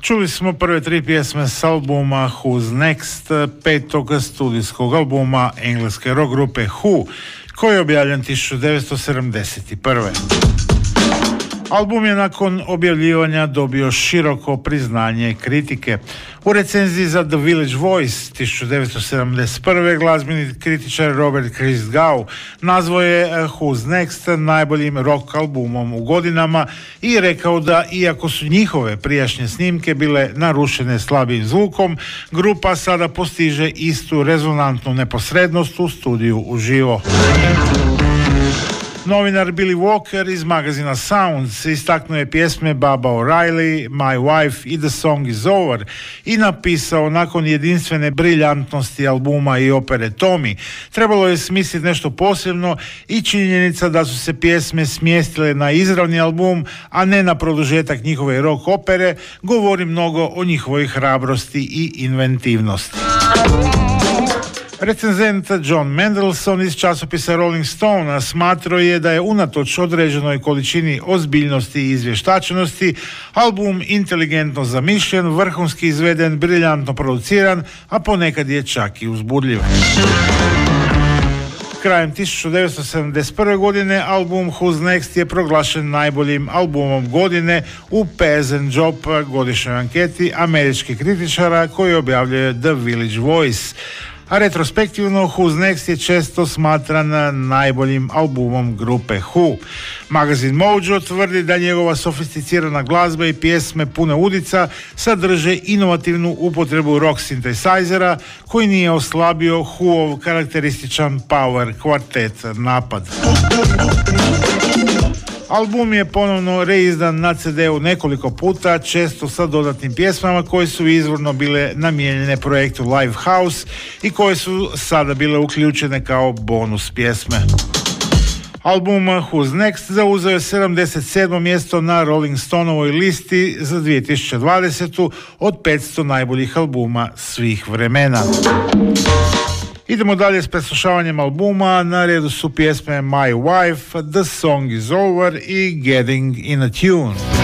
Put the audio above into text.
Čuli smo prve tri pjesme s albuma Who's Next, petog studijskog albuma engleske rock grupe Who, koji je objavljen 1971. Album je nakon objavljivanja dobio široko priznanje kritike. U recenziji za The Village Voice 1971. glazbeni kritičar Robert Christgau nazvao je Who's Next najboljim rock albumom u godinama i rekao da iako su njihove prijašnje snimke bile narušene slabim zvukom, grupa sada postiže istu rezonantnu neposrednost u studiju uživo. Novinar Billy Walker iz magazina Sounds istaknuo je pjesme Baba O'Reilly, My Wife i The Song Is Over i napisao: nakon jedinstvene briljantnosti albuma i opere Tommy, trebalo je smisliti nešto posebno i činjenica da su se pjesme smjestile na izravni album, a ne na produžetak njihove rock opere, govori mnogo o njihovoj hrabrosti i inventivnosti. Recenzent John Mendelsohn iz časopisa Rolling Stone smatrao je da je unatoč određenoj količini ozbiljnosti i izvještačenosti album inteligentno zamišljen, vrhunski izveden, briljantno produciran, a ponekad je čak i uzbudljiv. Krajem 1971. godine album Who's Next je proglašen najboljim albumom godine u Peasant Job godišnjoj anketi američkih kritičara koji objavljuje The Village Voice. A retrospektivno Who's Next je često smatran najboljim albumom grupe Who. Magazin Mojo tvrdi da njegova sofisticirana glazba i pjesme pune udica sadrže inovativnu upotrebu rock synthesizera koji nije oslabio Whoov karakterističan power kvartet napad. Album je ponovno reizdan na CD-u nekoliko puta, često sa dodatnim pjesmama koje su izvorno bile namijenjene projektu Lifehouse i koje su sada bile uključene kao bonus pjesme. Album Who's Next zauzeo je 77. mjesto na Rolling Stoneovoj listi za 2020. od 500 najboljih albuma svih vremena. Idemo dalje s preslušavanjem albuma. Na redu su pjesme My Wife, The Song Is Over i Getting in a Tune.